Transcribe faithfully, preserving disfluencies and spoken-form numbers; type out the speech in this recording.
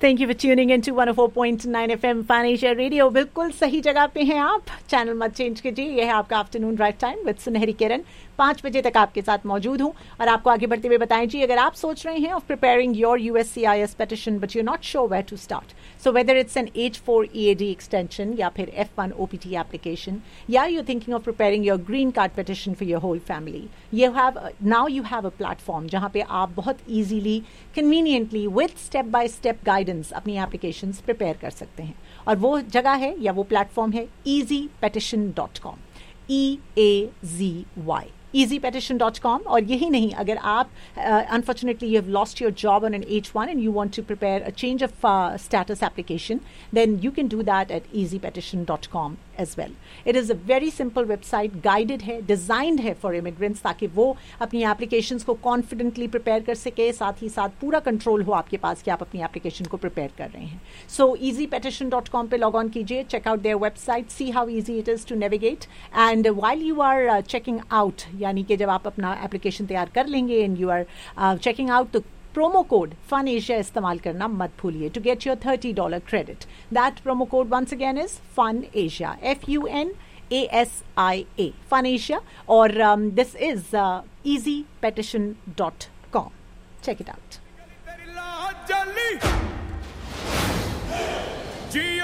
Thank you for tuning in to one oh four point nine F M Fan Asia Radio. बिल्कुल सही जगह पे हैं आप. चैनल मत चेंज कीजिए. यह है आपका आफ्टरनून ड्राइव टाइम विद सुनहरी किरण. पाँच बजे तक आपके साथ मौजूद हूँ और आपको आगे बढ़ते हुए बताएं जी, अगर आप सोच रहे हैं of preparing your U S C I S petition but you're not sure where to start, so whether it's an H four E A D extension या फिर F one O P T application, या you're thinking of preparing your green card petition for your whole family, you have uh, now you have a platform जहाँ पे आप बहुत easily, conveniently with step by step guidance अपनी applications prepare कर सकते हैं. और वो जगह है या वो platform है easy petition dot com. E A Z Y easy petition dot com. और यही नहीं, अगर आप uh, unfortunately you have lost your job on an H one and you want to prepare a change of uh, status application, then you can do that at easy petition dot com as well. It is a very simple website, guided है, designed है for immigrants, ताकि वो अपनी applications को confidently prepare कर सके, साथ ही साथ पूरा control हो आपके पास कि आप अपनी application को prepare कर रहे हैं. So easy petition dot com पे log on कीजिए, check out their website, see how easy it is to navigate, and uh, while you are uh, checking out, यानी कि जब आप अपना application तैयार कर लेंगे and you are uh, checking out, तो promo code Fun Asia इस्तेमाल करना मत भूलिए to get your thirty dollars credit. That promo code once again is Fun Asia, F U N A S I A, Fun Asia, or um, this is uh, easy petition dot com. Check it out.